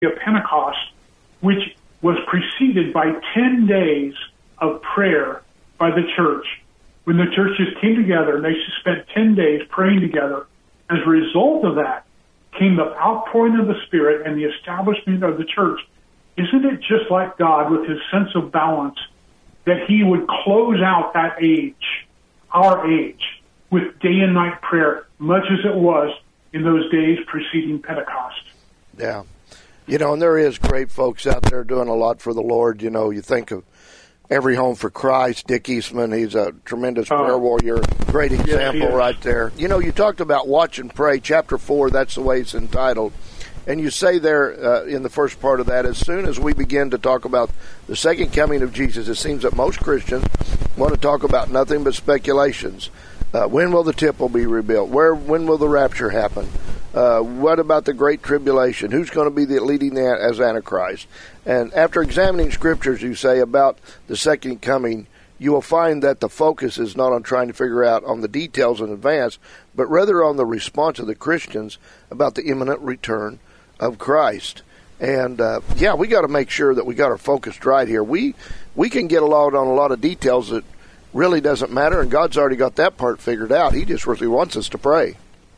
of Pentecost, which was preceded by 10 days of prayer by the church. When the churches came together and they spent 10 days praying together, as a result of that came the outpouring of the Spirit and the establishment of the church. Isn't it just like God with his sense of balance that he would close out that age, our age, with day and night prayer, much as it was in those days preceding Pentecost? Yeah. You know, and there is great folks out there doing a lot for the Lord. You know, you think of Every Home for Christ, Dick Eastman, he's a tremendous prayer warrior. Great example right there. You know, you talked about watch and pray, chapter 4, that's the way it's entitled. And you say there in the first part of that, as soon as we begin to talk about the second coming of Jesus, it seems that most Christians want to talk about nothing but speculations. When will the temple be rebuilt? When will the rapture happen? What about the Great Tribulation? Who's going to be leading as Antichrist? And after examining scriptures, you say, about the second coming, you will find that the focus is not on trying to figure out on the details in advance, but rather on the response of the Christians about the imminent return of Christ. And, we got to make sure that we got our focus right here. We can get on a lot of details that really doesn't matter, and God's already got that part figured out. He just really wants us to pray.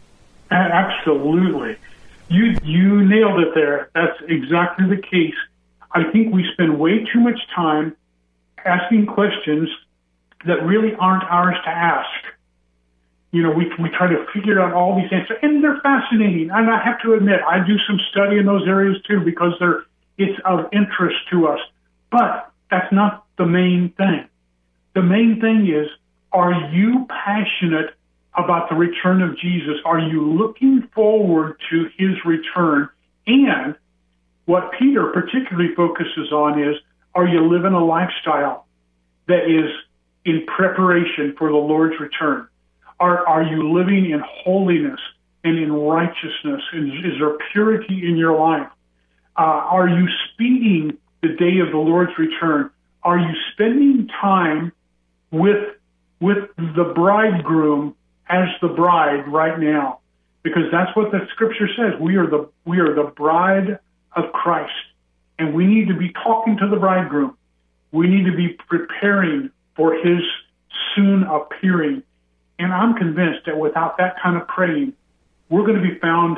Absolutely. You nailed it there. That's exactly the case. I think we spend way too much time asking questions that really aren't ours to ask. You know, we try to figure out all these answers, and they're fascinating. And I have to admit, I do some study in those areas too, because it's of interest to us. But that's not the main thing. The main thing is, are you passionate about the return of Jesus? Are you looking forward to his return? And what Peter particularly focuses on is, are you living a lifestyle that is in preparation for the Lord's return? Are you living in holiness and in righteousness? Is there purity in your life? Are you speeding the day of the Lord's return? Are you spending time with the bridegroom as the bride right now? Because that's what the scripture says. We are the bride of Christ, and we need to be talking to the bridegroom. We need to be preparing for his soon appearing. And I'm convinced that without that kind of praying, we're going to be found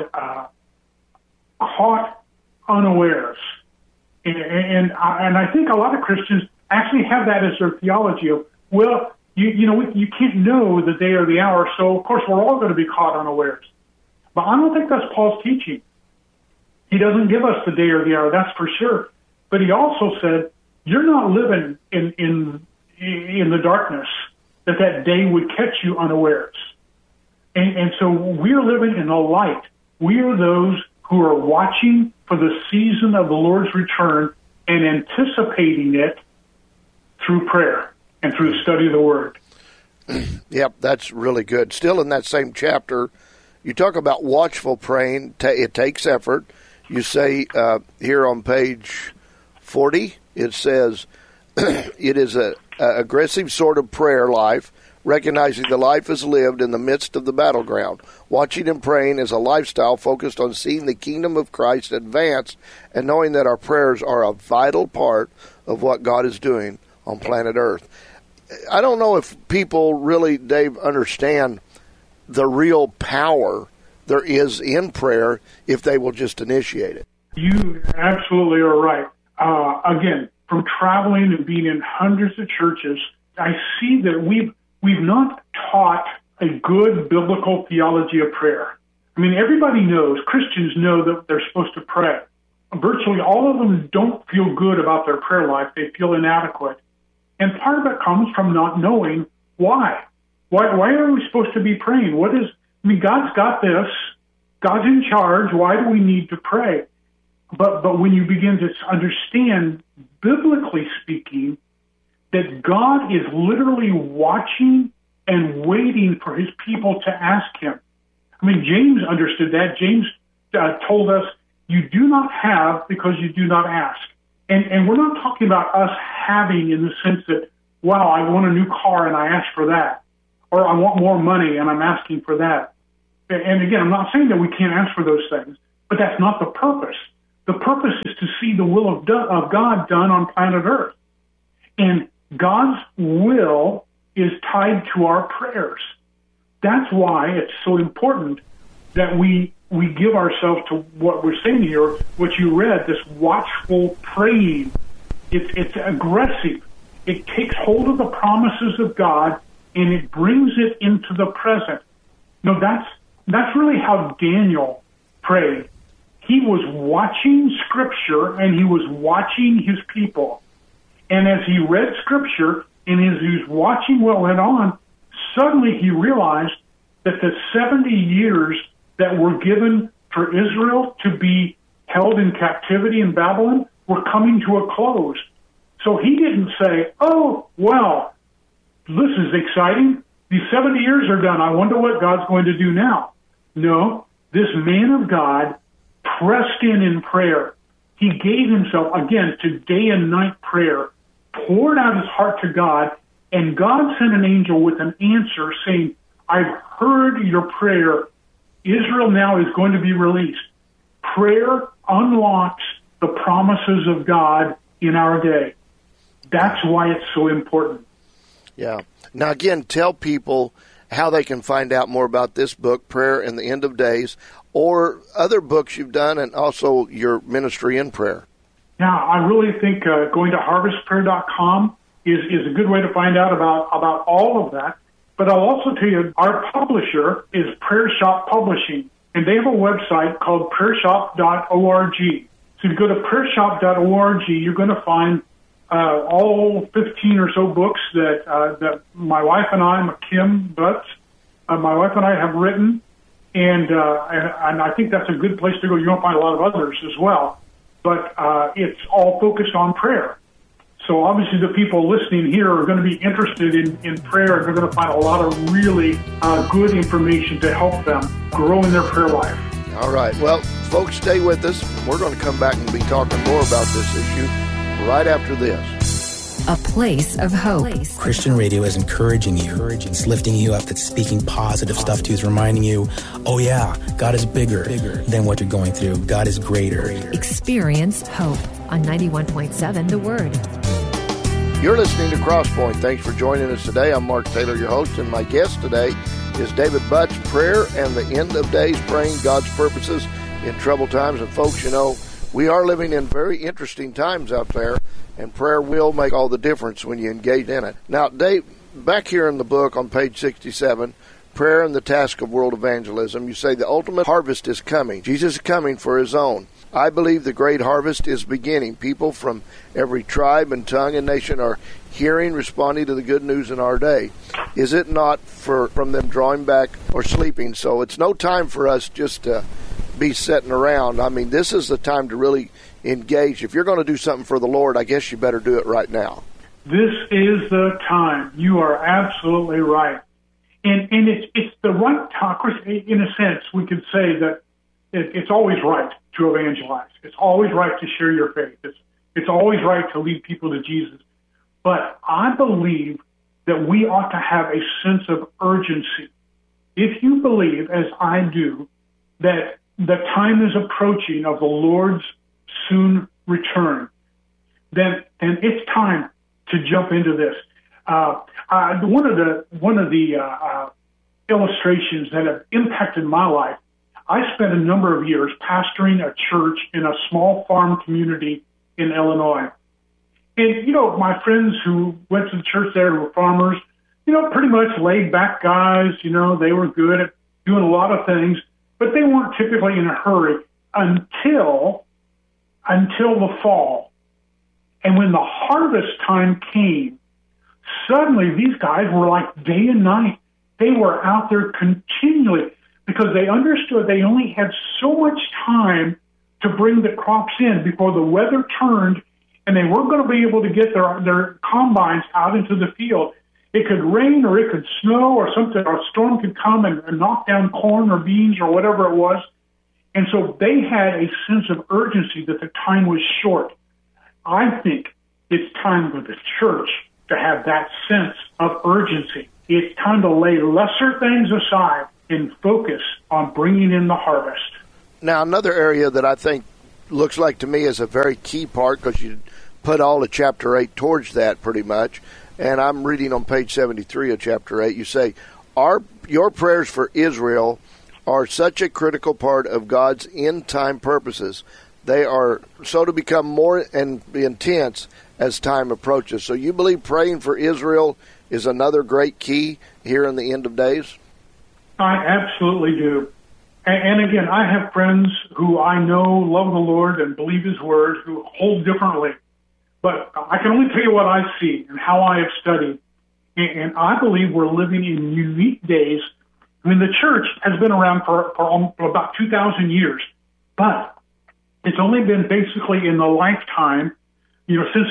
caught unawares. And I think a lot of Christians actually have that as their theology of, well, you can't know the day or the hour, so of course we're all going to be caught unawares. But I don't think that's Paul's teaching. He doesn't give us the day or the hour, that's for sure. But he also said, you're not living in the darkness, that day would catch you unawares. And so we're living in the light. We are those who are watching for the season of the Lord's return and anticipating it through prayer and through the study of the Word. Yep, that's really good. Still in that same chapter, you talk about watchful praying. It takes effort. You say here on page 40, it says, it is an aggressive sort of prayer life, recognizing the life is lived in the midst of the battleground. Watching and praying is a lifestyle focused on seeing the kingdom of Christ advance and knowing that our prayers are a vital part of what God is doing on planet Earth. I don't know if people really, Dave, understand the real power there is in prayer if they will just initiate it. You absolutely are right. Again, from traveling and being in hundreds of churches, I see that we've not taught a good biblical theology of prayer. I mean, everybody knows, Christians know that they're supposed to pray. Virtually all of them don't feel good about their prayer life. They feel inadequate. And part of it comes from not knowing why. Why are we supposed to be praying? God's got this. God's in charge. Why do we need to pray? But when you begin to understand, biblically speaking, that God is literally watching and waiting for his people to ask him. I mean, James understood that. James told us, you do not have because you do not ask. And we're not talking about us having in the sense that, wow, I want a new car and I ask for that. Or I want more money and I'm asking for that. And again, I'm not saying that we can't ask for those things, but that's not the purpose. The purpose is to see the will of God done on planet Earth. And God's will is tied to our prayers. That's why it's so important that we give ourselves to what we're saying here, what you read, this watchful praying. It's aggressive. It takes hold of the promises of God and it brings it into the present. No, that's really how Daniel prayed. He was watching Scripture and he was watching his people. And as he read Scripture and as he was watching what went on, suddenly he realized that the 70 years that were given for Israel to be held in captivity in Babylon were coming to a close. So he didn't say, oh, well, this is exciting. These 70 years are done. I wonder what God's going to do now. No, this man of God pressed in prayer. He gave himself, again, to day and night prayer, poured out his heart to God, and God sent an angel with an answer saying, I've heard your prayer. Israel now is going to be released. Prayer unlocks the promises of God in our day. That's why it's so important. Yeah. Now, again, tell people how they can find out more about this book, Prayer in the End of Days, or other books you've done, and also your ministry in prayer. Yeah, I really think going to harvestprayer.com is a good way to find out about all of that. But I'll also tell you, our publisher is Prayer Shop Publishing, and they have a website called prayershop.org. So if you go to prayershop.org, you're going to find all 15 or so books that my wife and I, Kim Butts, my wife and I have written, and I think that's a good place to go. You're going to find a lot of others as well, but it's all focused on prayer. So obviously the people listening here are going to be interested in prayer, and they're going to find a lot of really good information to help them grow in their prayer life. All right. Well, folks, stay with us. We're going to come back and be talking more about this issue right after this. A place of hope. Christian radio is encouraging you. It's lifting you up. It's speaking positive stuff to you. It's reminding you, oh yeah, God is bigger than what you're going through. God is greater. Experience hope on 91.7 The Word. You're listening to Crosspoint. Thanks for joining us today. I'm Mark Taylor, your host, and my guest today is David Butts, Prayer and the End of Days, praying God's purposes in troubled times. And folks, you know, we are living in very interesting times out there, and prayer will make all the difference when you engage in it. Now, Dave, back here in the book on page 67, Prayer and the Task of World Evangelism, you say the ultimate harvest is coming. Jesus is coming for his own. I believe the great harvest is beginning. People from every tribe and tongue and nation are hearing, responding to the good news in our day. Is it not from them drawing back or sleeping? So it's no time for us just to be sitting around. I mean, this is the time to really engage. If you're going to do something for the Lord, I guess you better do it right now. This is the time. You are absolutely right. And it's the right time. In a sense, we could say that it's always right to evangelize. It's always right to share your faith. It's always right to lead people to Jesus. But I believe that we ought to have a sense of urgency. If you believe, as I do, that the time is approaching of the Lord's soon return, then it's time to jump into this. One of the illustrations that have impacted my life, I spent a number of years pastoring a church in a small farm community in Illinois. And, you know, my friends who went to the church there who were farmers, you know, pretty much laid back guys, you know, they were good at doing a lot of things, but they weren't typically in a hurry until the fall. And when the harvest time came, suddenly these guys were like day and night. They were out there continually because they understood they only had so much time to bring the crops in before the weather turned, and they weren't going to be able to get their combines out into the field. It could rain or it could snow or something, or a storm could come and knock down corn or beans or whatever it was. And so they had a sense of urgency that the time was short. I think it's time for the church to have that sense of urgency. It's time to lay lesser things aside and focus on bringing in the harvest. Now, another area that I think looks like to me is a very key part, because you put all of chapter 8 towards that pretty much. And I'm reading on page 73 of chapter 8. You say, your prayers for Israel are such a critical part of God's end-time purposes. They are so to become more and intense as time approaches. So you believe praying for Israel is another great key here in the end of days? I absolutely do. And again, I have friends who I know love the Lord and believe His Word, who hold differently. But I can only tell you what I see and how I have studied. And I believe we're living in unique days. I mean, the church has been around for about 2,000 years, but it's only been basically in the lifetime, since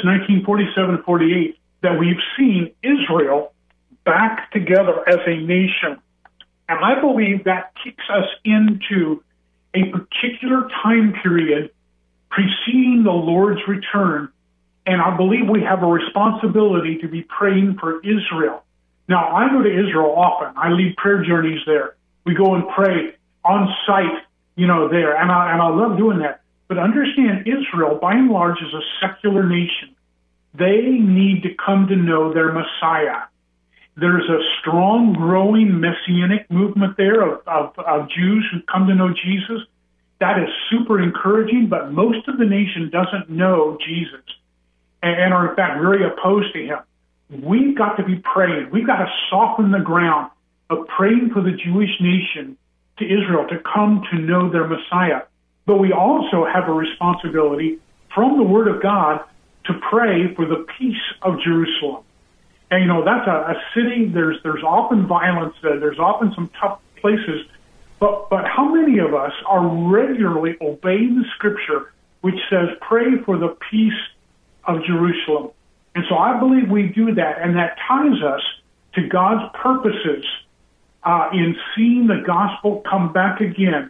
1947-48, that we've seen Israel back together as a nation. And I believe that kicks us into a particular time period preceding the Lord's return. And I believe we have a responsibility to be praying for Israel. Now, I go to Israel often. I lead prayer journeys there. We go and pray on site, there. And I love doing that. But understand, Israel, by and large, is a secular nation. They need to come to know their Messiah. There's a strong, growing messianic movement there of Jews who come to know Jesus. That is super encouraging, but most of the nation doesn't know Jesus and are, in fact, very opposed to Him. We've got to be praying. We've got to soften the ground of praying for the Jewish nation to Israel to come to know their Messiah. But we also have a responsibility from the Word of God to pray for the peace of Jerusalem. And, that's a city, there's often violence there, there's often some tough places, but how many of us are regularly obeying the Scripture which says, pray for the peace of Jerusalem? And so I believe we do that, and that ties us to God's purposes in seeing the gospel come back again.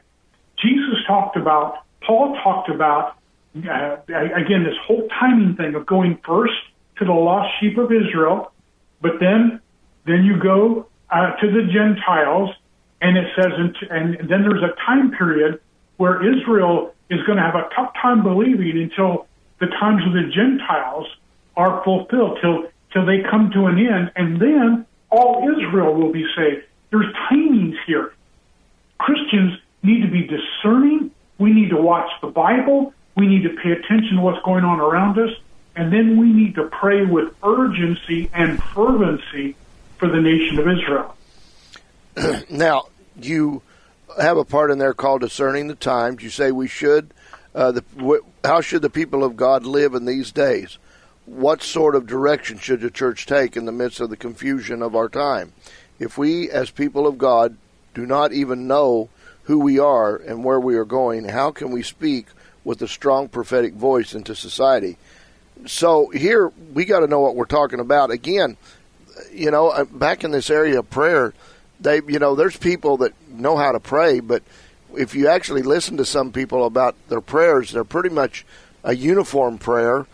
Paul talked about, again, this whole timing thing of going first to the lost sheep of Israel, but then you go to the Gentiles, and it says, and then there's a time period where Israel is going to have a tough time believing until the times of the Gentiles are fulfilled, till they come to an end, and then all Israel will be saved. There's timings here. Christians need to be discerning. We need to watch the Bible. We need to pay attention to what's going on around us. And then we need to pray with urgency and fervency for the nation of Israel. Now, you have a part in there called Discerning the Times. You say we should. How should the people of God live in these days? What sort of direction should the church take in the midst of the confusion of our time? If we, as people of God, do not even know who we are and where we are going, how can we speak with a strong prophetic voice into society? So here, we got to know what we're talking about. Again, back in this area of prayer, there's people that know how to pray, but if you actually listen to some people about their prayers, they're pretty much a uniform prayer.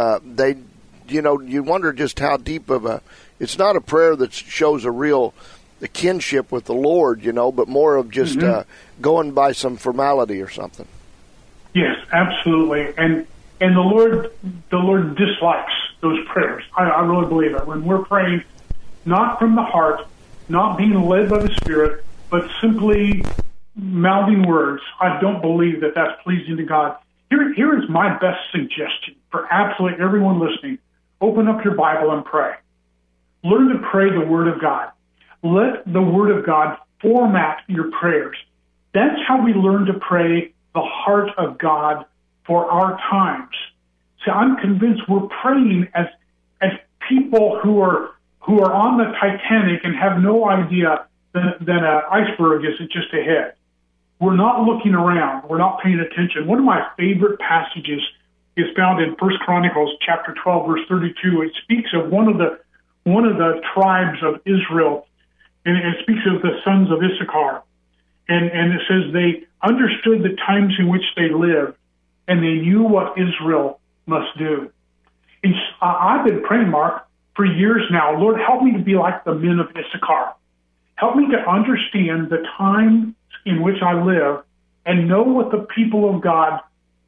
You wonder just how deep of it's not a prayer that shows the kinship with the Lord, but more of just going by some formality or something. Yes, absolutely. And the Lord dislikes those prayers. I really believe it. When we're praying not from the heart, not being led by the Spirit, but simply mouthing words, I don't believe that that's pleasing to God. Here is my best suggestion for absolutely everyone listening. Open up your Bible and pray. Learn to pray the Word of God. Let the Word of God format your prayers. That's how we learn to pray the heart of God for our times. See, I'm convinced we're praying as people who are on the Titanic and have no idea that an iceberg is just ahead. We're not looking around. We're not paying attention. One of my favorite passages is found in 1 Chronicles chapter 12, verse 32. It speaks of one of the tribes of Israel, and it speaks of the sons of Issachar. And it says they understood the times in which they lived, and they knew what Israel must do. And I've been praying, Mark, for years now, Lord, help me to be like the men of Issachar. Help me to understand the time in which I live and know what the people of God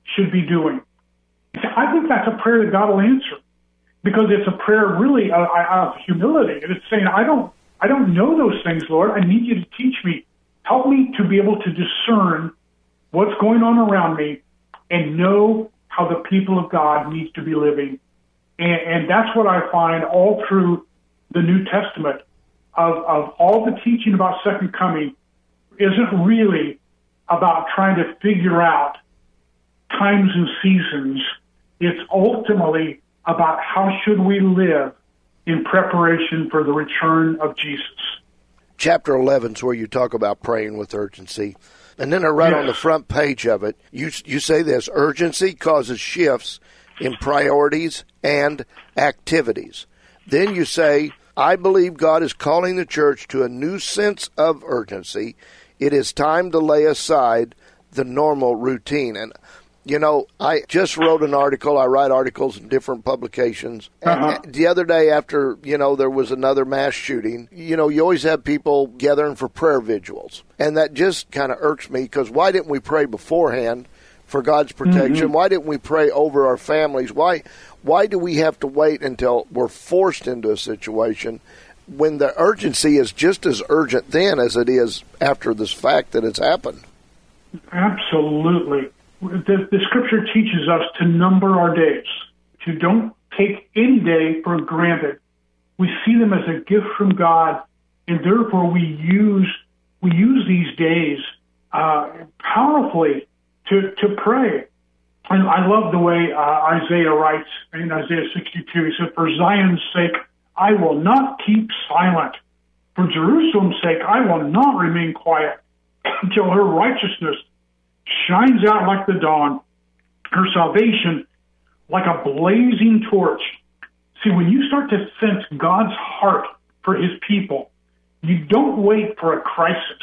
should be doing. I think that's a prayer that God will answer, because it's a prayer really of humility. And it's saying, I don't know those things, Lord. I need you to teach me. Help me to be able to discern what's going on around me and know how the people of God needs to be living. And that's what I find all through the New Testament of all the teaching about second coming isn't really about trying to figure out times and seasons. It's ultimately about how should we live in preparation for the return of Jesus. Chapter 11 is where you talk about praying with urgency. And then right on the front page of it, you say this: urgency causes shifts in priorities and activities. Then you say, I believe God is calling the church to a new sense of urgency. It is time to lay aside the normal routine. And, you know, I just wrote an article. I write articles in different publications. And the other day after, you know, there was another mass shooting, you know, you always have people gathering for prayer vigils. And that just kind of irks me, because why didn't we pray beforehand for God's protection? Mm-hmm. Why didn't we pray over our families? Why do we have to wait until we're forced into a situation when the urgency is just as urgent then as it is after this fact that it's happened? Absolutely. The Scripture teaches us to number our days, to don't take any day for granted. We see them as a gift from God, and therefore we use these days powerfully to pray. And I love the way Isaiah writes in Isaiah 62. He said, for Zion's sake, I will not keep silent. For Jerusalem's sake, I will not remain quiet until her righteousness shines out like the dawn, her salvation like a blazing torch. See, when you start to sense God's heart for his people, you don't wait for a crisis.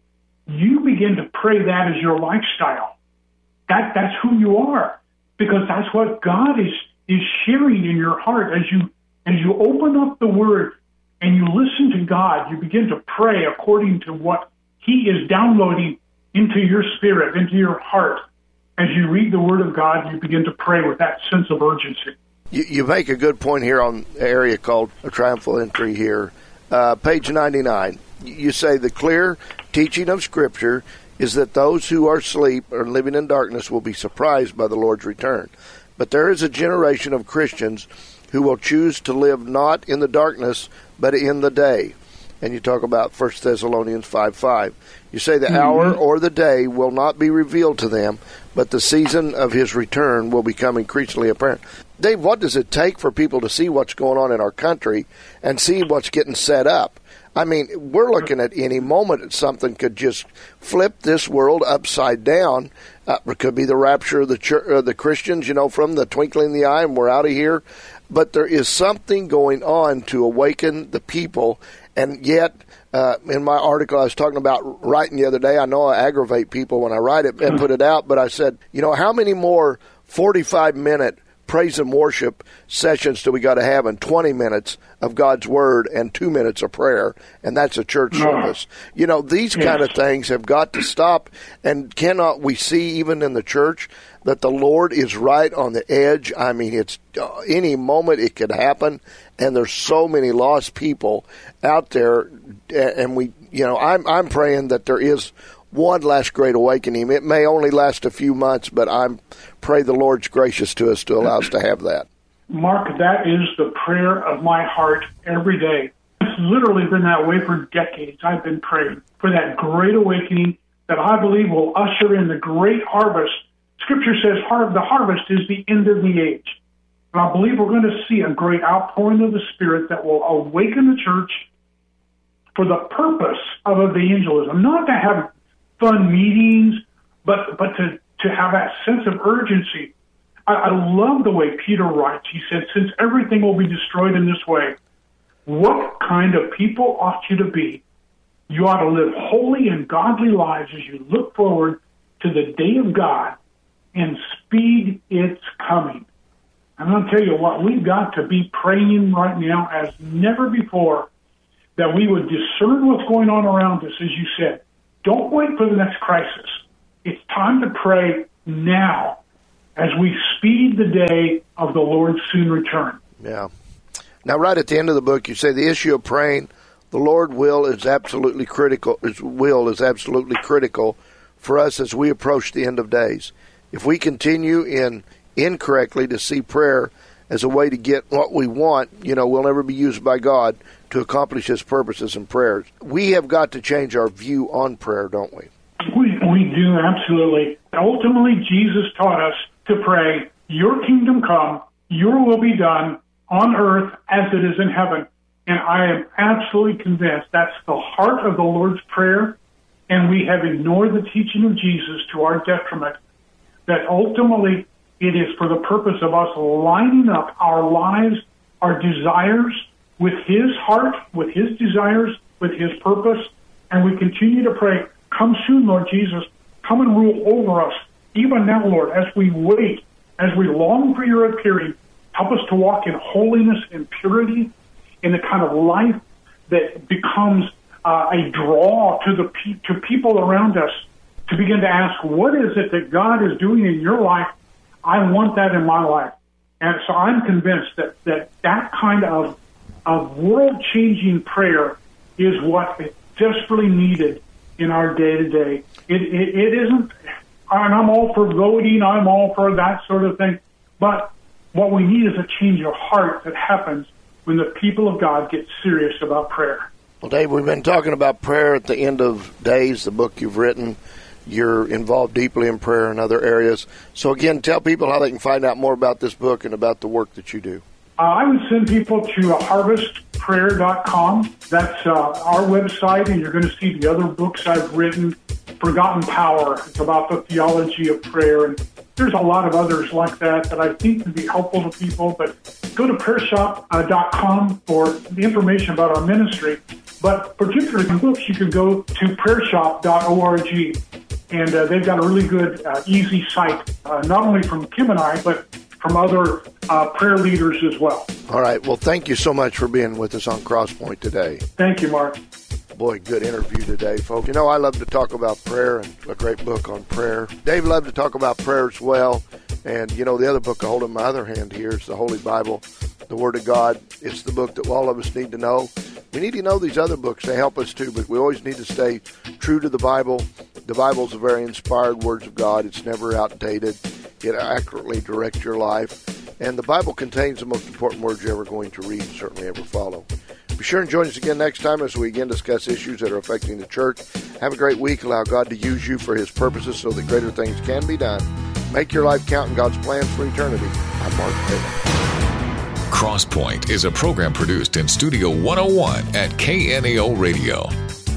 You begin to pray that as your lifestyle. That's who you are, because that's what God is sharing in your heart. As you open up the Word and you listen to God, you begin to pray according to what he is downloading into your spirit, into your heart. As you read the Word of God, you begin to pray with that sense of urgency. You make a good point here on the area called a triumphal entry here. Page 99, you say the clear teaching of Scripture is that those who are asleep or living in darkness will be surprised by the Lord's return. But there is a generation of Christians who will choose to live not in the darkness, but in the day. And you talk about 1 Thessalonians 5:5. You say the hour or the day will not be revealed to them, but the season of his return will become increasingly apparent. Dave, what does it take for people to see what's going on in our country and see what's getting set up? I mean, we're looking at any moment that something could just flip this world upside down. It could be the rapture of the Christians, you know, from the twinkling of the eye, and we're out of here. But there is something going on to awaken the people. And yet, in my article I was talking about writing the other day, I know I aggravate people when I write it and put it out, but I said, you know, how many more 45-minute praise and worship sessions do we got to have in 20 minutes of God's Word and 2 minutes of prayer, and that's a church service? You know, these kind of things have got to stop, and cannot we see even in the church that the Lord is right on the edge? I mean, it's any moment it could happen, and there's so many lost people out there, and we, you know, I'm praying that there is one last great awakening. It may only last a few months, but I pray the Lord's gracious to us to allow us to have that. Mark, that is the prayer of my heart every day. It's literally been that way for decades. I've been praying for that great awakening that I believe will usher in the great harvest. Scripture says the harvest is the end of the age. And I believe we're going to see a great outpouring of the Spirit that will awaken the church for the purpose of evangelism, not to have fun meetings, but to have that sense of urgency. I love the way Peter writes. He said, since everything will be destroyed in this way, what kind of people ought you to be? You ought to live holy and godly lives as you look forward to the day of God and speed its coming. I'm going to tell you what, we've got to be praying right now as never before that we would discern what's going on around us, as you said. Don't wait for the next crisis. It's time to pray now as we speed the day of the Lord's soon return. Yeah. Now, right at the end of the book, you say the issue of praying, the Lord's will is absolutely critical. His will is absolutely critical for us as we approach the end of days. If we continue incorrectly to see prayer as a way to get what we want, we'll never be used by God to accomplish His purposes and prayers. We have got to change our view on prayer, don't we? We do, absolutely. Ultimately, Jesus taught us to pray, your kingdom come, your will be done on earth as it is in heaven. And I am absolutely convinced that's the heart of the Lord's Prayer, and we have ignored the teaching of Jesus to our detriment, that ultimately it is for the purpose of us lining up our lives, our desires with His heart, with His desires, with His purpose, and we continue to pray, come soon, Lord Jesus, come and rule over us. Even now, Lord, as we wait, as we long for your appearing, help us to walk in holiness and purity, in the kind of life that becomes a draw to people around us, to begin to ask, what is it that God is doing in your life? I want that in my life. And so I'm convinced that kind of world-changing prayer is what is desperately needed in our day-to-day. It isn't, and I'm all for voting, I'm all for that sort of thing, but what we need is a change of heart that happens when the people of God get serious about prayer. Well, Dave, we've been talking about prayer at the end of days, the book you've written. You're involved deeply in prayer in other areas. So, again, tell people how they can find out more about this book and about the work that you do. I would send people to harvestprayer.com. That's our website, and you're going to see the other books I've written. Forgotten Power, it's about the theology of prayer, and there's a lot of others like that I think can be helpful to people. But go to prayershop.com for the information about our ministry. But particularly in books, you can go to prayershop.org, and they've got a really good, easy site, not only from Kim and I, but from other prayer leaders as well. All right. Well, thank you so much for being with us on Crosspoint today. Thank you, Mark. Boy, good interview today, folks. I love to talk about prayer and a great book on prayer. Dave loved to talk about prayer as well. And, the other book I hold in my other hand here is the Holy Bible, the Word of God. It's the book that all of us need to know. We need to know these other books. They help us too, but we always need to stay true to the Bible. The Bible's a very inspired words of God. It's never outdated. It accurately directs your life. And the Bible contains the most important words you're ever going to read and certainly ever follow. Be sure and join us again next time as we again discuss issues that are affecting the church. Have a great week. Allow God to use you for His purposes so that greater things can be done. Make your life count in God's plans for eternity. I'm Mark Taylor. Crosspoint is a program produced in Studio 101 at KNEO Radio.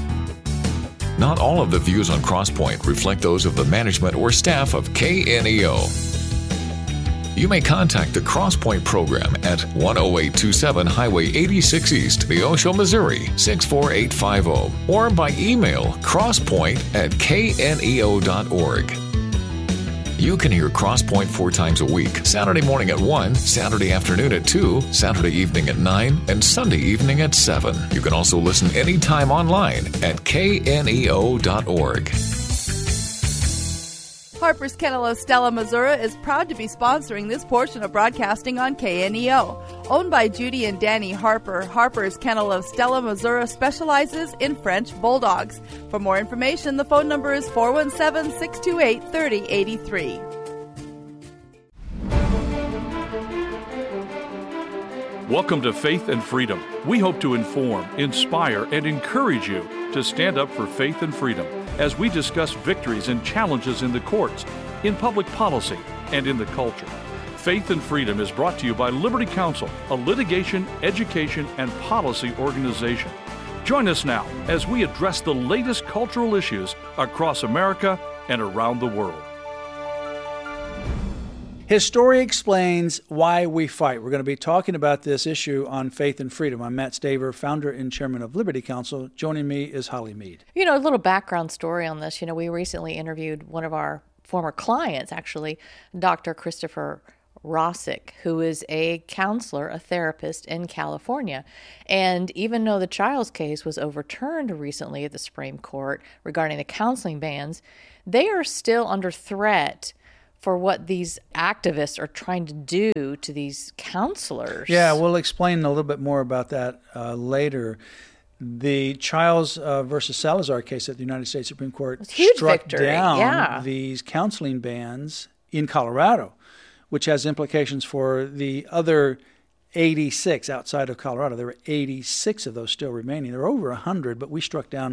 Not all of the views on Crosspoint reflect those of the management or staff of KNEO. You may contact the Crosspoint program at 10827 Highway 86 East, Neosho, Missouri 64850, or by email crosspoint@kneo.org. You can hear Crosspoint 4 times a week, Saturday morning at 1, Saturday afternoon at 2, Saturday evening at 9, and Sunday evening at 7. You can also listen anytime online at kneo.org. Harper's Kennel of Stella, Missouri is proud to be sponsoring this portion of broadcasting on KNEO. Owned by Judy and Danny Harper, Harper's Kennel of Stella, Missouri specializes in French Bulldogs. For more information, the phone number is 417-628-3083. Welcome to Faith and Freedom. We hope to inform, inspire, and encourage you to stand up for faith and freedom as we discuss victories and challenges in the courts, in public policy, and in the culture. Faith and Freedom is brought to you by Liberty Counsel, a litigation, education, and policy organization. Join us now as we address the latest cultural issues across America and around the world. His story explains why we fight. We're going to be talking about this issue on Faith and Freedom. I'm Matt Staver, founder and chairman of Liberty Counsel. Joining me is Holly Mead. A little background story on this. We recently interviewed one of our former clients, actually, Dr. Christopher Rossick, who is a counselor, a therapist in California. And even though the Childs case was overturned recently at the Supreme Court regarding the counseling bans, they are still under threat for what these activists are trying to do to these counselors. Yeah, we'll explain a little bit more about that later. The Childs versus Salazar case at the United States Supreme Court struck down these counseling bans in Colorado, which has implications for the other 86 outside of Colorado. There were 86 of those still remaining. There were over 100, but we struck down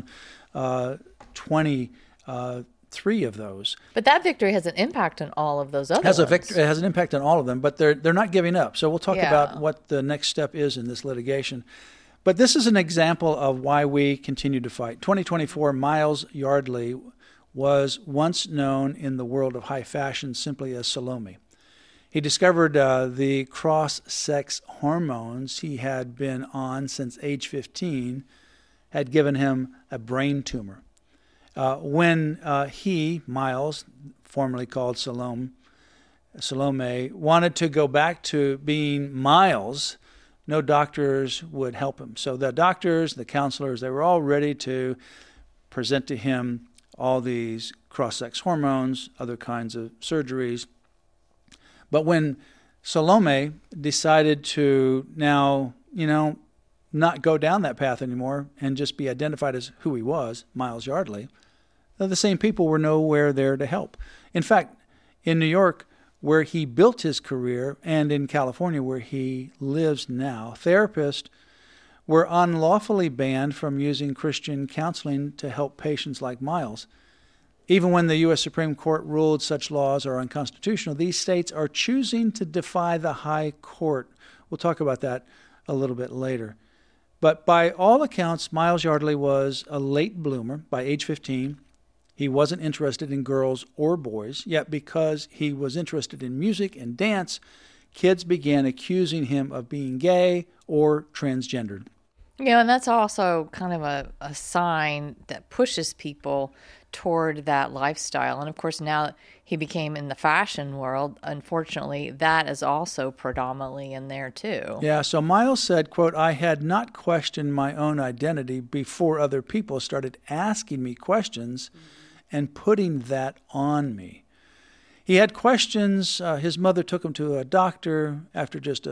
23 of those. But that victory has an impact on all of those other ones. It has an impact on all of them, but they're not giving up. So we'll talk about what the next step is in this litigation. But this is an example of why we continue to fight. 2024, Miles Yardley was once known in the world of high fashion simply as Salome. He discovered the cross-sex hormones he had been on since age 15 had given him a brain tumor. When he, Miles, formerly called Salome, wanted to go back to being Miles, no doctors would help him. So the doctors, the counselors, they were all ready to present to him all these cross-sex hormones, other kinds of surgeries. But when Salome decided to now, not go down that path anymore and just be identified as who he was, Miles Yardley, the same people were nowhere there to help. In fact, in New York, where he built his career, and in California, where he lives now, therapists were unlawfully banned from using Christian counseling to help patients like Miles. Even when the U.S. Supreme Court ruled such laws are unconstitutional, these states are choosing to defy the high court. We'll talk about that a little bit later. But by all accounts, Miles Yardley was a late bloomer. By age 15, he wasn't interested in girls or boys, yet because he was interested in music and dance, kids began accusing him of being gay or transgendered. And that's also kind of a sign that pushes people toward that lifestyle. And of course, now he became in the fashion world. Unfortunately, that is also predominantly in there too. Yeah, so Miles said, quote, "I had not questioned my own identity before other people started asking me questions and putting that on me." He had questions. His mother took him to a doctor. After just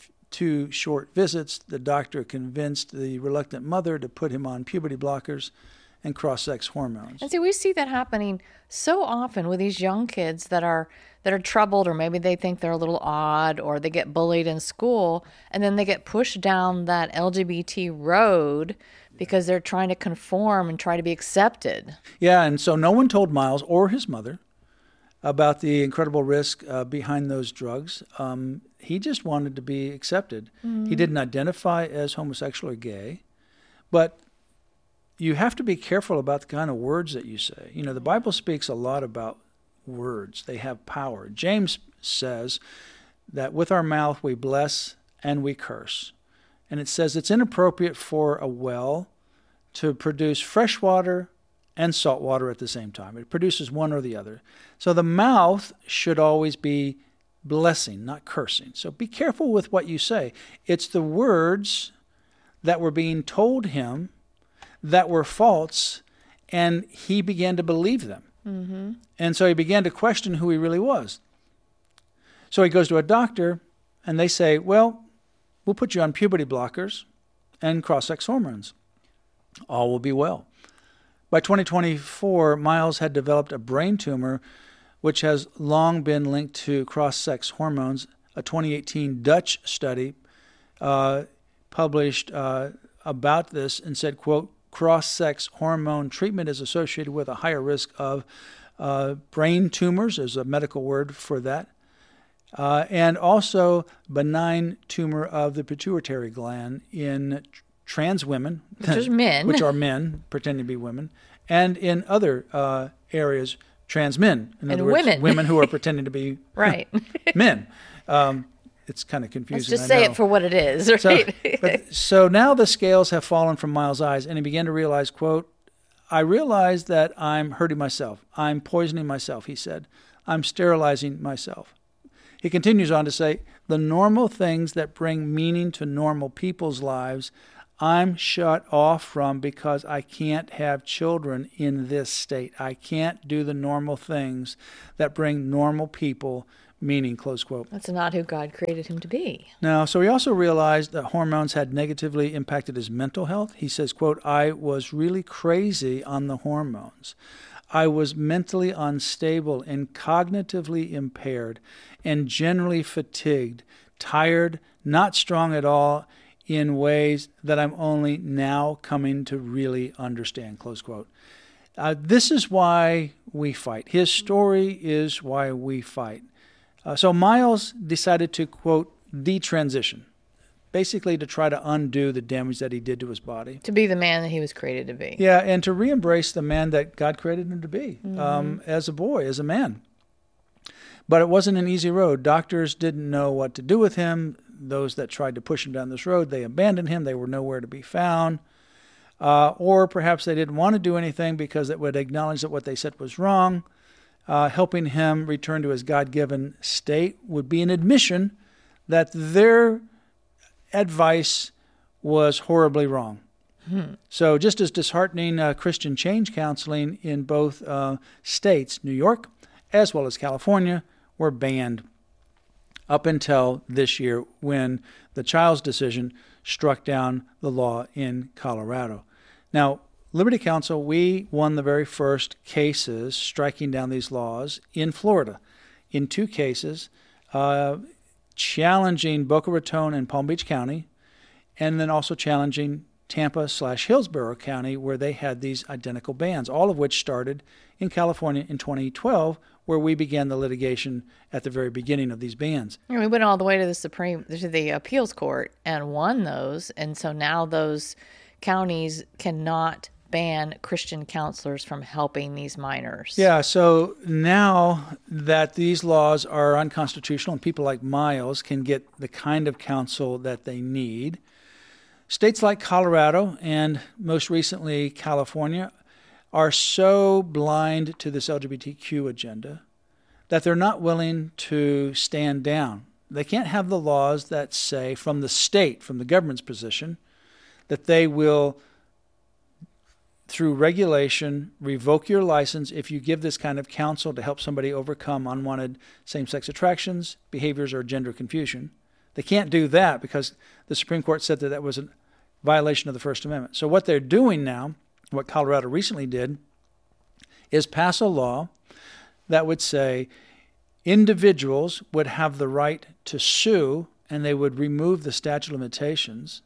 2 short visits, the doctor convinced the reluctant mother to put him on puberty blockers and cross-sex hormones. And see, we see that happening so often with these young kids that are troubled, or maybe they think they're a little odd, or they get bullied in school, and then they get pushed down that LGBT road because they're trying to conform and try to be accepted. Yeah, and so no one told Miles or his mother about the incredible risk behind those drugs. He just wanted to be accepted. Mm-hmm. He didn't identify as homosexual or gay, but you have to be careful about the kind of words that you say. The Bible speaks a lot about words. They have power. James says that with our mouth we bless and we curse. And it says it's inappropriate for a well to produce fresh water and salt water at the same time. It produces one or the other. So the mouth should always be blessing, not cursing. So be careful with what you say. It's the words that were being told him that were false, and he began to believe them. Mm-hmm. And so he began to question who he really was. So he goes to a doctor, and they say, well, we'll put you on puberty blockers and cross-sex hormones. All will be well. By 2024, Miles had developed a brain tumor, which has long been linked to cross-sex hormones. A 2018 Dutch study published about this and said, quote, "Cross-sex hormone treatment is associated with a higher risk of brain tumors," is a medical word for that, and also benign tumor of the pituitary gland in trans women, which are men pretending to be women, and in other areas, trans men. In other words, women who are pretending to be right men. It's kind of confusing. Let's just say it for what it is, right? So now the scales have fallen from Miles' eyes, and he began to realize, quote, "I realize that I'm hurting myself. I'm poisoning myself," he said. "I'm sterilizing myself." He continues on to say, "The normal things that bring meaning to normal people's lives, I'm shut off from because I can't have children in this state. I can't do the normal things that bring normal people meaning, close quote. That's not who God created him to be. No, so he also realized that hormones had negatively impacted his mental health. He says, quote, I was really crazy on the hormones. I was mentally unstable and cognitively impaired and generally fatigued, tired, not strong at all in ways that I'm only now coming to really understand, close quote. This is why we fight. His story is why we fight. So Miles decided to, quote, detransition, basically to try to undo the damage that he did to his body. To be the man that he was created to be. Yeah, and to re-embrace the man that God created him to be, as a boy, as a man. But it wasn't an easy road. Doctors didn't know what to do with him. Those that tried to push him down this road, they abandoned him. They were nowhere to be found. Or perhaps they didn't want to do anything because it would acknowledge that what they said was wrong. Helping him return to his God-given state would be an admission that their advice was horribly wrong. So just as disheartening, Christian change counseling in both states, New York as well as California, were banned up until this year when the Childs decision struck down the law in Colorado. Now, Liberty Counsel, we won the very first cases striking down these laws in Florida in 2 cases, challenging Boca Raton and Palm Beach County, and then also challenging Tampa/Hillsborough County, where they had these identical bans, all of which started in California in 2012, where we began the litigation at the very beginning of these bans. And we went all the way to the appeals court and won those, and so now those counties cannot ban Christian counselors from helping these minors. Yeah, so now that these laws are unconstitutional and people like Miles can get the kind of counsel that they need, states like Colorado and most recently California are so blind to this LGBTQ agenda that they're not willing to stand down. They can't have the laws that say from the state, from the government's position, that they will, through regulation, revoke your license if you give this kind of counsel to help somebody overcome unwanted same-sex attractions, behaviors, or gender confusion. They can't do that because the Supreme Court said that that was a violation of the First Amendment. So what they're doing now, what Colorado recently did, is pass a law that would say individuals would have the right to sue, and they would remove the statute of limitations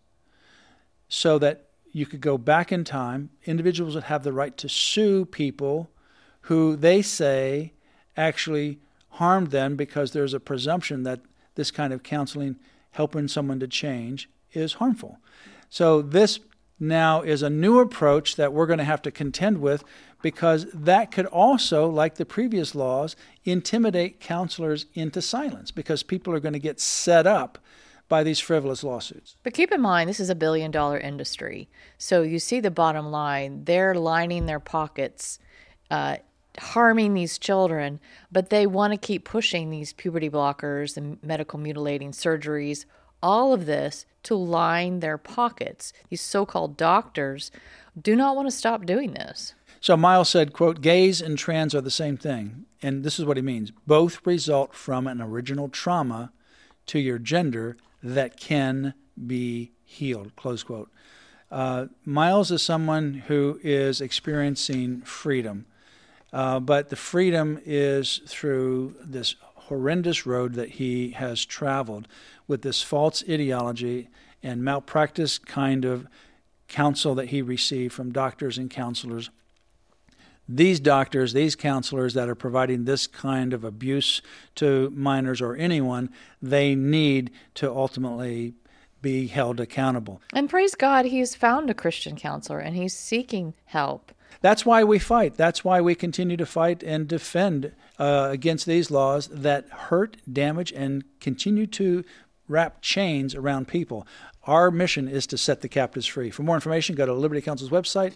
so that you could go back in time. Individuals would have the right to sue people who they say actually harmed them because there's a presumption that this kind of counseling, helping someone to change, is harmful. So this now is a new approach that we're going to have to contend with because that could also, like the previous laws, intimidate counselors into silence because people are going to get set up by these frivolous lawsuits. But keep in mind, this is a billion-dollar industry. So you see the bottom line. They're lining their pockets, harming these children, but they want to keep pushing these puberty blockers and medical mutilating surgeries, all of this to line their pockets. These so-called doctors do not want to stop doing this. So Miles said, quote, gays and trans are the same thing. And this is what he means. Both result from an original trauma to your gender that can be healed, close quote. Miles is someone who is experiencing freedom, but the freedom is through this horrendous road that he has traveled with this false ideology and malpractice kind of counsel that he received from doctors and counselors. These doctors, these counselors that are providing this kind of abuse to minors or anyone, they need to ultimately be held accountable. And praise God, he's found a Christian counselor and he's seeking help. That's why we fight. That's why we continue to fight and defend against these laws that hurt, damage, and continue to wrap chains around people. Our mission is to set the captives free. For more information, go to Liberty Counsel's website,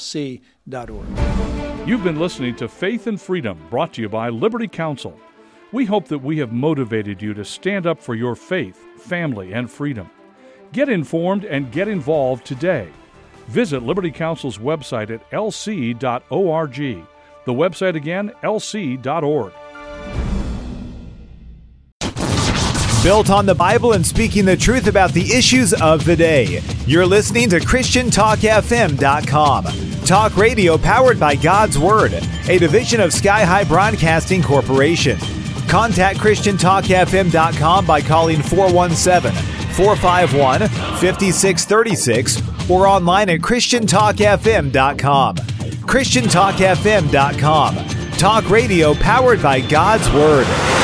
lc.org. You've been listening to Faith and Freedom, brought to you by Liberty Counsel. We hope that we have motivated you to stand up for your faith, family, and freedom. Get informed and get involved today. Visit Liberty Counsel's website at lc.org. The website again, lc.org. Built on the Bible and speaking the truth about the issues of the day. You're listening to ChristianTalkFM.com. Talk radio powered by God's Word, a division of Sky High Broadcasting Corporation. Contact ChristianTalkFM.com by calling 417-451-5636 or online at ChristianTalkFM.com. ChristianTalkFM.com. Talk radio powered by God's Word.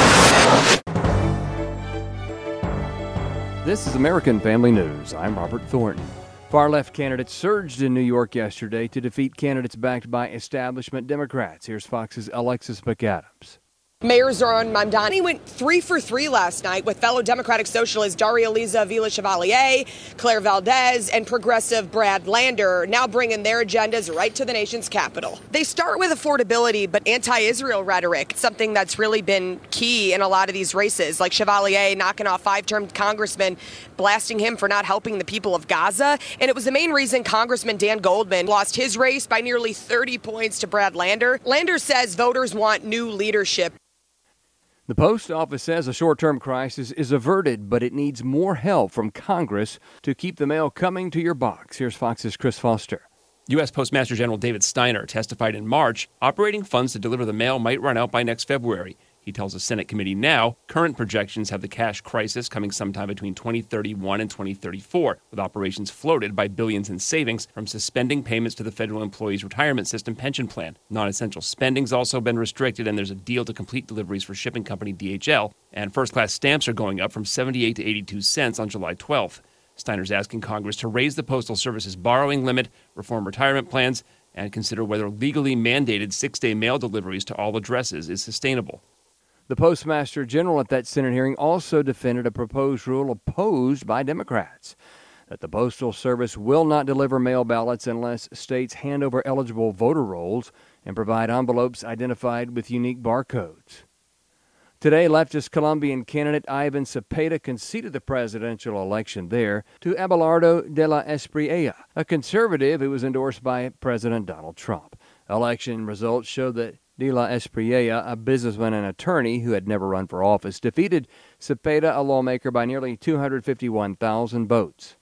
This is American Family News. I'm Robert Thornton. Far-left candidates surged in New York yesterday to defeat candidates backed by establishment Democrats. Here's Fox's Alexis McAdams. Mayor Zoran Mamdani went 3 for 3 last night with fellow Democratic Socialist Daria Liza Villa-Chevalier, Claire Valdez, and progressive Brad Lander, now bringing their agendas right to the nation's capital. They start with affordability, but anti-Israel rhetoric, something that's really been key in a lot of these races, like Chevalier knocking off 5-term congressman, blasting him for not helping the people of Gaza. And it was the main reason Congressman Dan Goldman lost his race by nearly 30 points to Brad Lander. Lander says voters want new leadership. The post office says a short-term crisis is averted, but it needs more help from Congress to keep the mail coming to your box. Here's Fox's Chris Foster. U.S. Postmaster General David Steiner testified in March operating funds to deliver the mail might run out by next February. He tells a Senate committee now current projections have the cash crisis coming sometime between 2031 and 2034, with operations floated by billions in savings from suspending payments to the federal employees' retirement system pension plan. Non-essential spending's also been restricted, and there's a deal to complete deliveries for shipping company DHL, and first-class stamps are going up from 78 to 82 cents on July 12th. Steiner's asking Congress to raise the Postal Service's borrowing limit, reform retirement plans, and consider whether legally mandated 6-day mail deliveries to all addresses is sustainable. The Postmaster General at that Senate hearing also defended a proposed rule opposed by Democrats, that the Postal Service will not deliver mail ballots unless states hand over eligible voter rolls and provide envelopes identified with unique barcodes. Today, leftist Colombian candidate Ivan Cepeda conceded the presidential election there to Abelardo de la Espriella, a conservative who was endorsed by President Donald Trump. Election results show that De La Espriella, a businessman and attorney who had never run for office, defeated Cepeda, a lawmaker, by nearly 251,000 votes.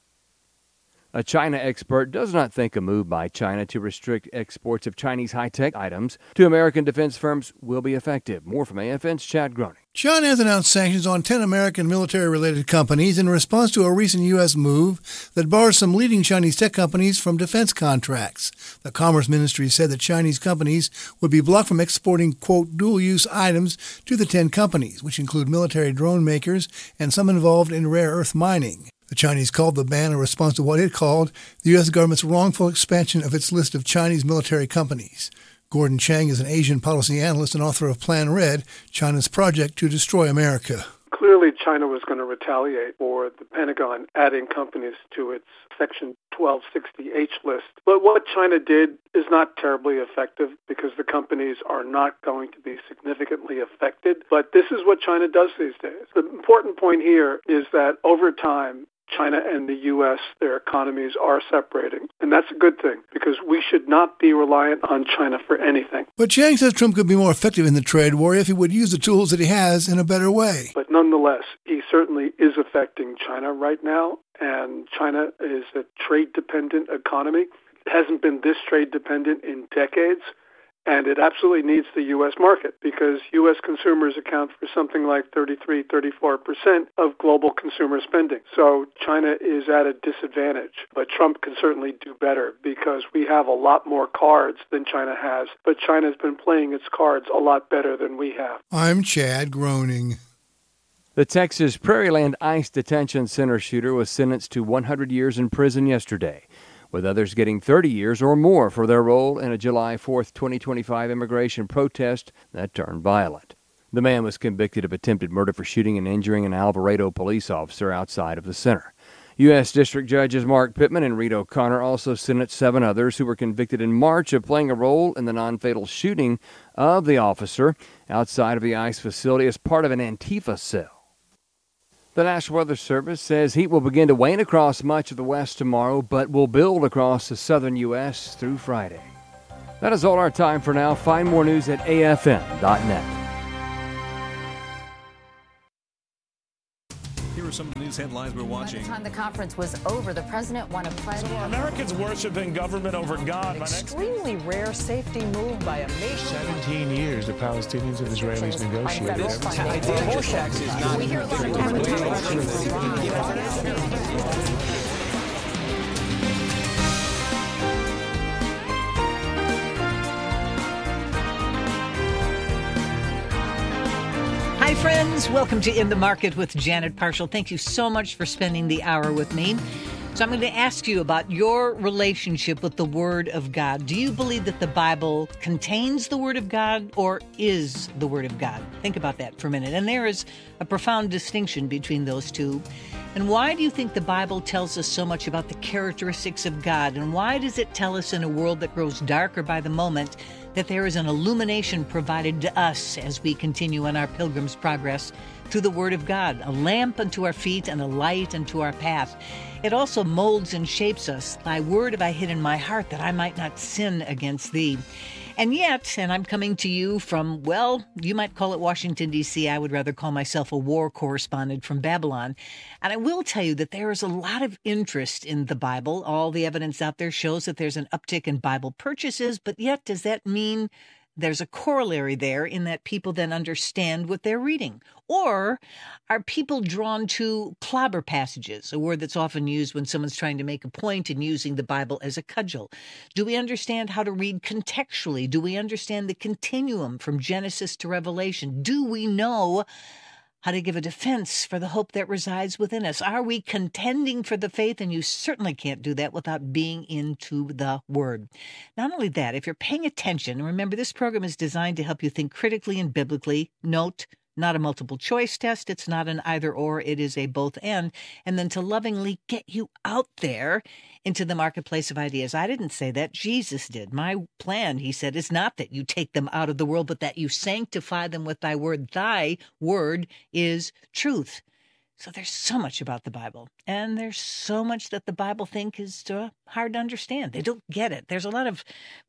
A China expert does not think a move by China to restrict exports of Chinese high-tech items to American defense firms will be effective. More from AFN's Chad Groening. China has announced sanctions on 10 American military-related companies in response to a recent U.S. move that bars some leading Chinese tech companies from defense contracts. The Commerce Ministry said that Chinese companies would be blocked from exporting, quote, dual-use items to the 10 companies, which include military drone makers and some involved in rare earth mining. The Chinese called the ban a response to what it called the U.S. government's wrongful expansion of its list of Chinese military companies. Gordon Chang is an Asian policy analyst and author of Plan Red, China's project to destroy America. Clearly, China was going to retaliate for the Pentagon adding companies to its Section 1260H list. But what China did is not terribly effective because the companies are not going to be significantly affected. But this is what China does these days. The important point here is that over time, China and the U.S., their economies are separating. And that's a good thing because we should not be reliant on China for anything. But Chang says Trump could be more effective in the trade war if he would use the tools that he has in a better way. But nonetheless, he certainly is affecting China right now. And China is a trade-dependent economy. It hasn't been this trade-dependent in decades. And it absolutely needs the U.S. market because U.S. consumers account for something like 33-34% of global consumer spending. So China is at a disadvantage. But Trump can certainly do better because we have a lot more cards than China has. But China's been playing its cards a lot better than we have. I'm Chad Groening. The Texas Prairieland ICE Detention Center shooter was sentenced to 100 years in prison yesterday, with others getting 30 years or more for their role in a July 4th, 2025 immigration protest that turned violent. The man was convicted of attempted murder for shooting and injuring an Alvarado police officer outside of the center. U.S. District Judges Mark Pittman and Reed O'Connor also sentenced 7 others who were convicted in March of playing a role in the non-fatal shooting of the officer outside of the ICE facility as part of an Antifa cell. The National Weather Service says heat will begin to wane across much of the west tomorrow, but will build across the southern U.S. through Friday. That is all our time for now. Find more news at afm.net. Here are some of the news headlines we're watching. By the time the conference was over, the president won a pledge. So are Americans worshiping government over God? Extremely rare safety move by a major... 17 years the Palestinians and Israelis negotiated. We hear a lot of Hi, friends. Welcome to In the Market with Janet Parshall. Thank you so much for spending the hour with me. So I'm going to ask you about your relationship with the Word of God. Do you believe that the Bible contains the Word of God or is the Word of God? Think about that for a minute. And there is a profound distinction between those two. And why do you think the Bible tells us so much about the characteristics of God? And why does it tell us in a world that grows darker by the moment that there is an illumination provided to us as we continue on our pilgrim's progress through the Word of God, a lamp unto our feet and a light unto our path? It also molds and shapes us. Thy word have I hid in my heart that I might not sin against thee. And yet, and I'm coming to you from, well, you might call it Washington, D.C. I would rather call myself a war correspondent from Babylon. And I will tell you that there is a lot of interest in the Bible. All the evidence out there shows that there's an uptick in Bible purchases. But yet, does that mean there's a corollary there in that people then understand what they're reading? Or are people drawn to clobber passages, a word that's often used when someone's trying to make a point and using the Bible as a cudgel? Do we understand how to read contextually? Do we understand the continuum from Genesis to Revelation? Do we know how to give a defense for the hope that resides within us? Are we contending for the faith? And you certainly can't do that without being into the Word. Not only that, if you're paying attention, and remember this program is designed to help you think critically and biblically, note, not a multiple choice test. It's not an either or. It is a both and then to lovingly get you out there into the marketplace of ideas. I didn't say that. Jesus did. My plan, he said, is not that you take them out of the world, but that you sanctify them with thy word. Thy word is truth. So there's so much about the Bible, and there's so much that the Bible think is hard to understand. They don't get it. There's a lot of,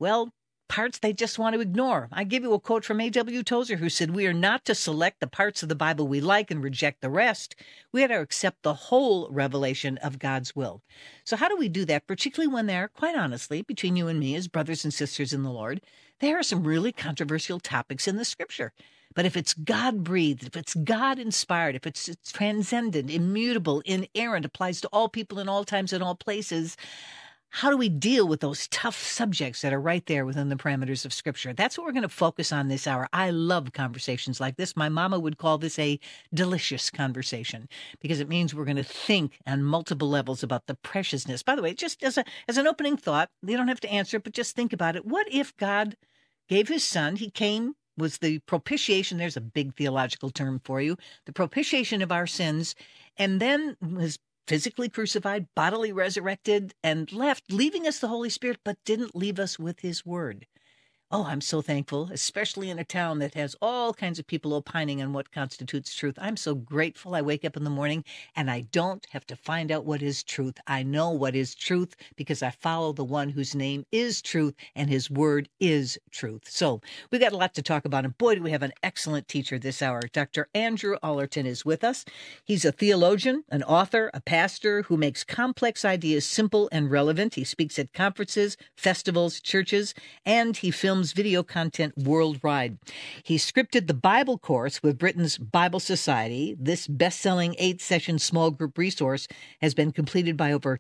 parts they just want to ignore. I give you a quote from A.W. Tozer, who said, "We are not to select the parts of the Bible we like and reject the rest. We are to accept the whole revelation of God's will." So how do we do that, particularly when there, quite honestly, between you and me as brothers and sisters in the Lord, there are some really controversial topics in the Scripture. But if it's God-breathed, if it's God-inspired, if it's transcendent, immutable, inerrant, applies to all people in all times and all places, how do we deal with those tough subjects that are right there within the parameters of Scripture? That's what we're going to focus on this hour. I love conversations like this. My mama would call this a delicious conversation because it means we're going to think on multiple levels about the preciousness. By the way, just as an opening thought, you don't have to answer it, but just think about it. What if God gave his son, he came, was the propitiation, there's a big theological term for you, the propitiation of our sins, and then was physically crucified, bodily resurrected, and left, leaving us the Holy Spirit, but didn't leave us with his word. Oh, I'm so thankful, especially in a town that has all kinds of people opining on what constitutes truth. I'm so grateful I wake up in the morning and I don't have to find out what is truth. I know what is truth because I follow the one whose name is truth and his word is truth. So we've got a lot to talk about. And boy, do we have an excellent teacher this hour. Dr. Andrew Allerton is with us. He's a theologian, an author, a pastor who makes complex ideas simple and relevant. He speaks at conferences, festivals, churches, and he films video content worldwide. He scripted the Bible course with Britain's Bible Society. This best-selling 8-session small group resource has been completed by over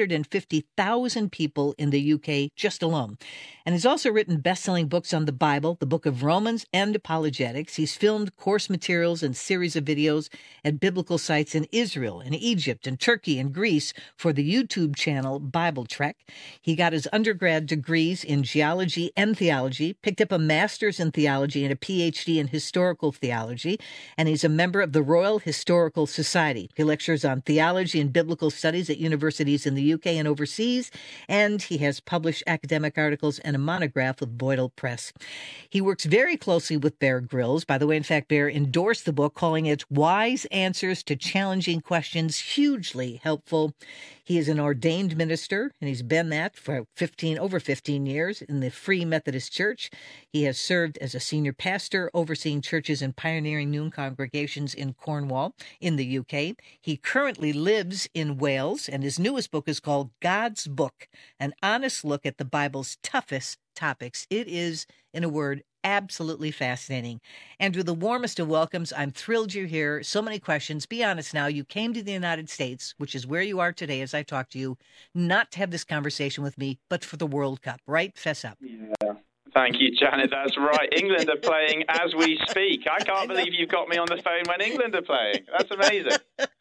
250,000 people in the UK just alone. And he's also written best-selling books on the Bible, the Book of Romans, and apologetics. He's filmed course materials and series of videos at biblical sites in Israel, and Egypt, and Turkey, and Greece for the YouTube channel Bible Trek. He got his undergrad degrees in geology and theology theology, picked up a master's in theology and a PhD in historical theology, and he's a member of the Royal Historical Society. He lectures on theology and biblical studies at universities in the UK and overseas, and he has published academic articles and a monograph with Boydell Press. He works very closely with Bear Grylls. By the way, in fact, Bear endorsed the book, calling it Wise Answers to Challenging Questions, hugely helpful. He is an ordained minister, and he's been that for over 15 years in the Free Methodist Church. He has served as a senior pastor, overseeing churches and pioneering new congregations in Cornwall, in the UK. He currently lives in Wales, and his newest book is called God's Book, an honest look at the Bible's toughest topics. It is, in a word, absolutely fascinating. Andrew, the warmest of welcomes. I'm thrilled you're here. So many questions. Be honest now. You came to the United States, which is where you are today as I talk to you, not to have this conversation with me, but for the World Cup, right? Fess up. Yeah. Thank you, Janet. That's right. England are playing as we speak. I can't believe you've got me on the phone when England are playing. That's amazing.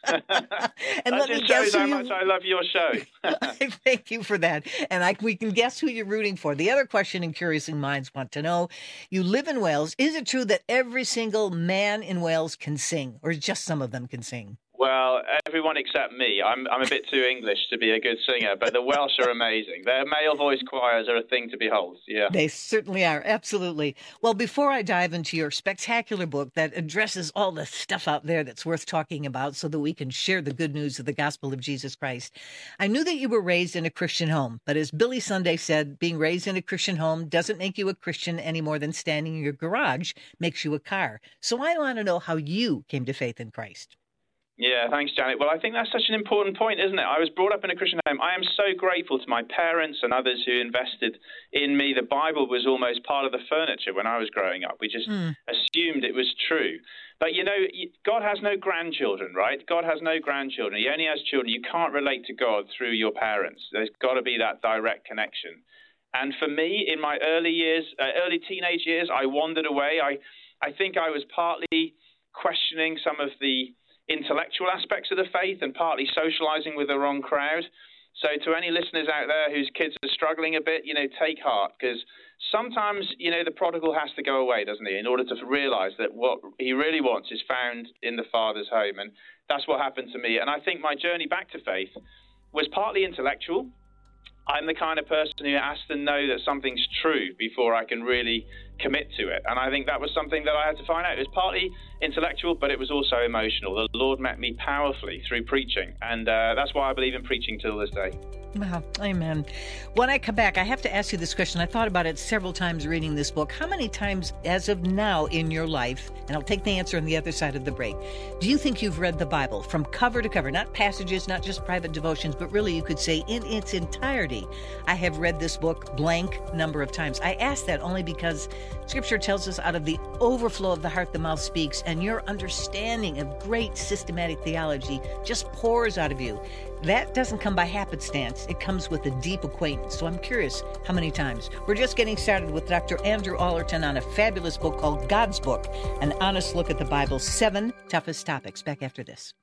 And that just shows how much I love your show. Thank you for that. And we can guess who you're rooting for. The other question and curious minds want to know, you live in Wales. Is it true that every single man in Wales can sing, or just some of them can sing? Well, everyone except me. I'm a bit too English to be a good singer, but the Welsh are amazing. Their male voice choirs are a thing to behold. Yeah, they certainly are. Absolutely. Well, before I dive into your spectacular book that addresses all the stuff out there that's worth talking about so that we can share the good news of the gospel of Jesus Christ, I knew that you were raised in a Christian home. But as Billy Sunday said, being raised in a Christian home doesn't make you a Christian any more than standing in your garage makes you a car. So I want to know how you came to faith in Christ. Yeah, thanks, Janet. Well, I think that's such an important point, isn't it? I was brought up in a Christian home. I am so grateful to my parents and others who invested in me. The Bible was almost part of the furniture when I was growing up. We just assumed it was true. But, you know, God has no grandchildren, right? God has no grandchildren. He only has children. You can't relate to God through your parents. There's got to be that direct connection. And for me, in my early teenage years, I wandered away. I think I was partly questioning some of the intellectual aspects of the faith and partly socializing with the wrong crowd. So to any listeners out there whose kids are struggling a bit, you know, take heart, because sometimes, you know, the prodigal has to go away, doesn't he, in order to realize that what he really wants is found in the Father's home. And that's what happened to me. And I think my journey back to faith was partly intellectual. I'm the kind of person who has to know that something's true before I can really commit to it. And I think that was something that I had to find out. It was partly intellectual, but it was also emotional. The Lord met me powerfully through preaching. And that's why I believe in preaching till this day. Wow, amen. When I come back, I have to ask you this question. I thought about it several times reading this book. How many times as of now in your life, and I'll take the answer on the other side of the break, do you think you've read the Bible from cover to cover? Not passages, not just private devotions, but really you could say in its entirety, I have read this book blank number of times. I ask that only because Scripture tells us out of the overflow of the heart the mouth speaks, and your understanding of great systematic theology just pours out of you. That doesn't come by happenstance. It comes with a deep acquaintance. So I'm curious how many times. We're just getting started with Dr. Andrew Allerton on a fabulous book called God's Book, an honest look at the Bible's 7 toughest topics. Back after this.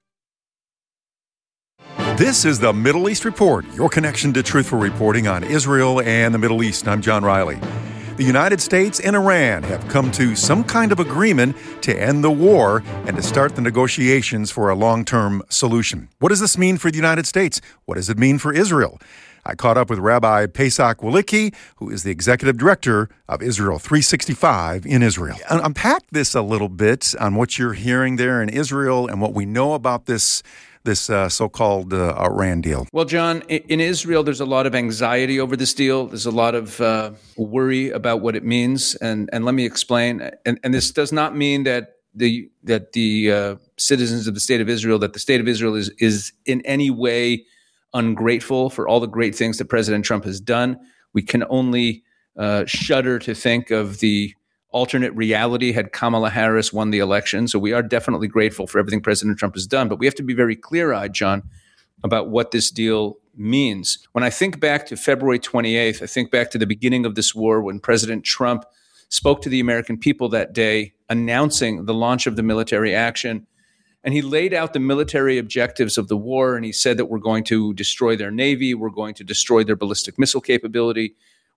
This is the Middle East Report, your connection to truthful reporting on Israel and the Middle East. I'm John Riley. The United States and Iran have come to some kind of agreement to end the war and to start the negotiations for a long-term solution. What does this mean for the United States? What does it mean for Israel? I caught up with Rabbi Pesach Walicki, who is the executive director of Israel 365 in Israel. Unpack this a little bit on what you're hearing there in Israel and what we know about this so-called Iran deal. Well, John, in Israel, there's a lot of anxiety over this deal. There's a lot of worry about what it means. And let me explain. And this does not mean that the citizens of the State of Israel, that the State of Israel is in any way ungrateful for all the great things that President Trump has done. We can only shudder to think of the alternate reality had Kamala Harris won the election. So we are definitely grateful for everything President Trump has done. But we have to be very clear-eyed, John, about what this deal means. When I think back to February 28th, I think back to the beginning of this war when President Trump spoke to the American people that day, announcing the launch of the military action. And he laid out the military objectives of the war. And he said that we're going to destroy their Navy. We're going to destroy their ballistic missile capability.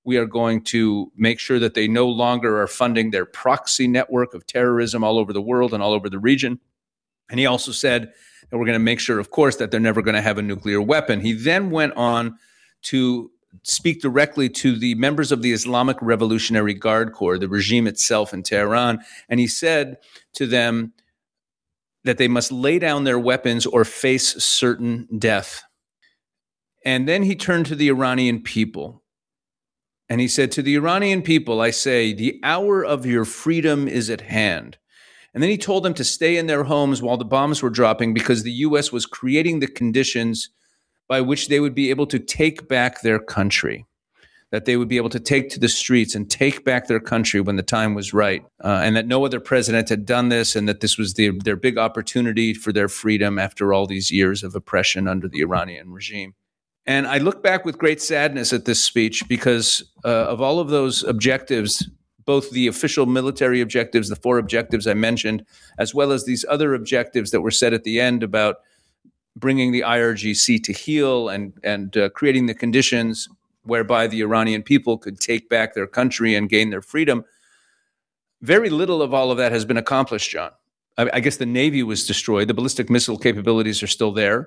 We are going to make sure that they no longer are funding their proxy network of terrorism all over the world and all over the region. And he also said that we're going to make sure, of course, that they're never going to have a nuclear weapon. He then went on to speak directly to the members of the Islamic Revolutionary Guard Corps, the regime itself in Tehran. And he said to them that they must lay down their weapons or face certain death. And then he turned to the Iranian people. And he said, to the Iranian people, I say, the hour of your freedom is at hand. And then he told them to stay in their homes while the bombs were dropping because the U.S. was creating the conditions by which they would be able to take back their country, that they would be able to take to the streets and take back their country when the time was right, and that no other president had done this, and that this was their big opportunity for their freedom after all these years of oppression under the Iranian regime. And I look back with great sadness at this speech because of all of those objectives, both the official military objectives, the 4 objectives I mentioned, as well as these other objectives that were set at the end about bringing the IRGC to heel and creating the conditions whereby the Iranian people could take back their country and gain their freedom. Very little of all of that has been accomplished, John. I guess the Navy was destroyed. The ballistic missile capabilities are still there.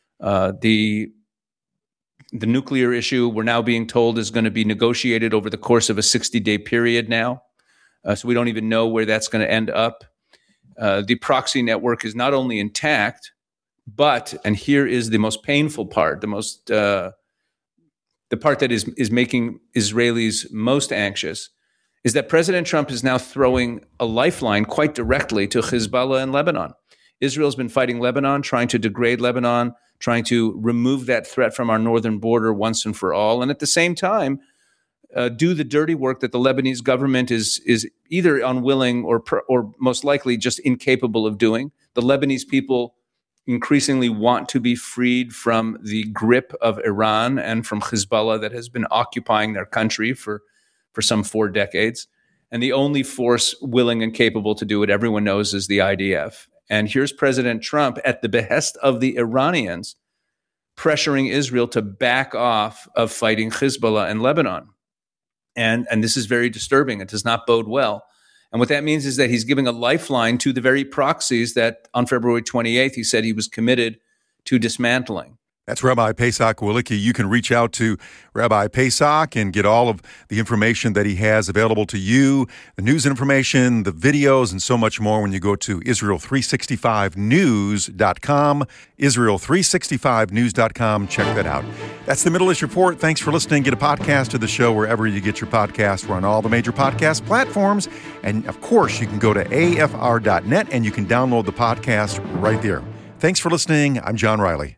The nuclear issue, we're now being told, is going to be negotiated over the course of a 60-day period now. So we don't even know where that's going to end up. The proxy network is not only intact, but, and here is the most painful part, the part that is making Israelis most anxious, is that President Trump is now throwing a lifeline quite directly to Hezbollah in Lebanon. Israel's been fighting Lebanon, trying to degrade Lebanon, trying to remove that threat from our northern border once and for all, and at the same time, do the dirty work that the Lebanese government is either unwilling or most likely just incapable of doing. The Lebanese people increasingly want to be freed from the grip of Iran and from Hezbollah that has been occupying their country for some 4 decades. And the only force willing and capable to do it, everyone knows, is the IDF. And here's President Trump at the behest of the Iranians pressuring Israel to back off of fighting Hezbollah in Lebanon. And this is very disturbing. It does not bode well. And what that means is that he's giving a lifeline to the very proxies that on February 28th, he said he was committed to dismantling. That's Rabbi Pesach Wielicki. You can reach out to Rabbi Pesach and get all of the information that he has available to you, the news information, the videos, and so much more when you go to Israel365news.com, Israel365news.com. Check that out. That's the Middle East Report. Thanks for listening. Get a podcast of the show wherever you get your podcast. We're on all the major podcast platforms. And, of course, you can go to afr.net and you can download the podcast right there. Thanks for listening. I'm John Riley.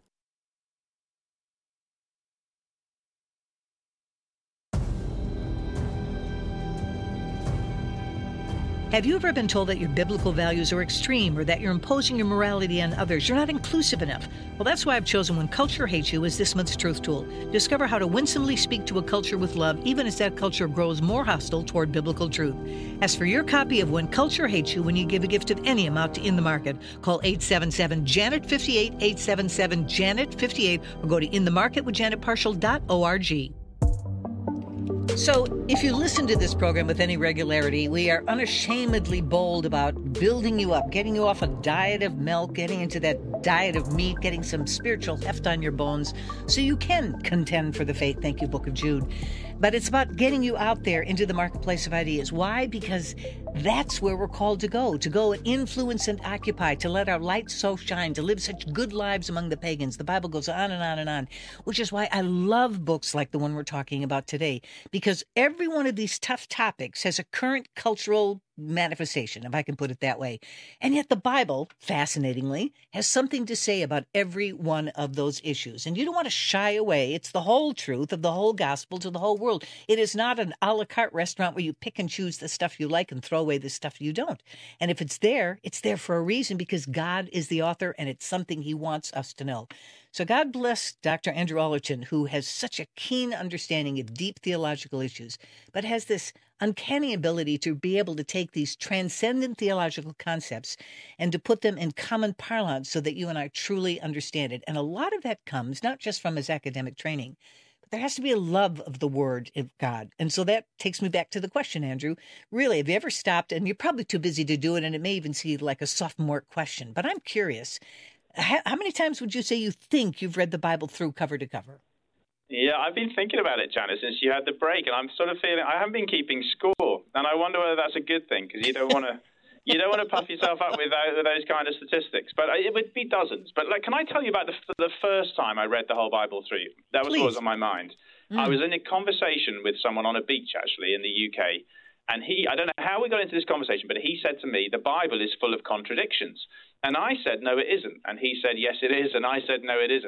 Have you ever been told that your biblical values are extreme or that you're imposing your morality on others? You're not inclusive enough. Well, that's why I've chosen When Culture Hates You as this month's Truth Tool. Discover how to winsomely speak to a culture with love, even as that culture grows more hostile toward biblical truth. Ask for your copy of When Culture Hates You when you give a gift of any amount to In the Market. Call 877-JANET-58, 877-JANET-58, or go to inthemarketwithjanetparshall.org. So, if you listen to this program with any regularity, we are unashamedly bold about building you up, getting you off a diet of milk, getting into that diet of meat, getting some spiritual heft on your bones so you can contend for the faith. Thank you, Book of Jude. But it's about getting you out there into the marketplace of ideas. Why? Because that's where we're called to go and influence and occupy, to let our light so shine, to live such good lives among the pagans. The Bible goes on and on and on, which is why I love books like the one we're talking about today, because every one of these tough topics has a current cultural manifestation, if I can put it that way. And yet the Bible, fascinatingly, has something to say about every one of those issues. And you don't want to shy away. It's the whole truth of the whole gospel to the whole world. It is not an a la carte restaurant where you pick and choose the stuff you like and throw away the stuff you don't. And if it's there for a reason, because God is the author and it's something he wants us to know. So God bless Dr. Andrew Ollerton, who has such a keen understanding of deep theological issues, but has this uncanny ability to be able to take these transcendent theological concepts and to put them in common parlance so that you and I truly understand it. And a lot of that comes not just from his academic training, but there has to be a love of the Word of God. And so that takes me back to the question, Andrew. Really, have you ever stopped, and you're probably too busy to do it, and it may even seem like a sophomore question, but I'm curious, how many times would you say you think you've read the Bible through cover to cover? Yeah, I've been thinking about it, Janet, since you had the break, and I'm sort of feeling I haven't been keeping score, and I wonder whether that's a good thing, because you don't want to puff yourself up with those kind of statistics. But it would be dozens. But can I tell you about the first time I read the whole Bible through? That was what was on my mind. I was in a conversation with someone on a beach, actually, in the UK, and I don't know how we got into this conversation, but he said to me, the Bible is full of contradictions. And I said, no, it isn't. And he said, yes, it is. And I said, no, it isn't.